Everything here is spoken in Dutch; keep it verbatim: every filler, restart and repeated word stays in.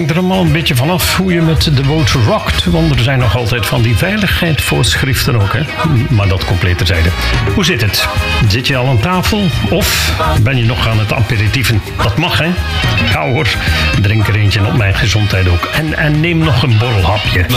hangt er allemaal een beetje vanaf hoe je met de boot rockt. Want er zijn nog altijd van die veiligheidsvoorschriften ook, hè. Maar dat compleet terzijde. Hoe zit het? Zit je al aan tafel? Of ben je nog aan het aperitieven? Dat mag, hè? Ja hoor, drink er eentje op mijn gezondheid ook. En, en neem nog een borrelhapje.